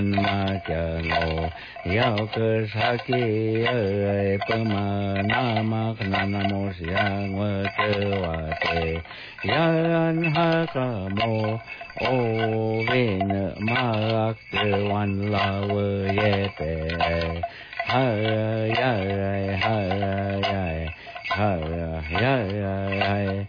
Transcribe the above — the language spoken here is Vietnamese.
ma cha ngô yao cơ sa ki ơi ma na ma na na mô sia ngô tê wa tê yan ha ka mô ô vin ma tê wan la vơ ye tê ha ya ha ya ha ya ya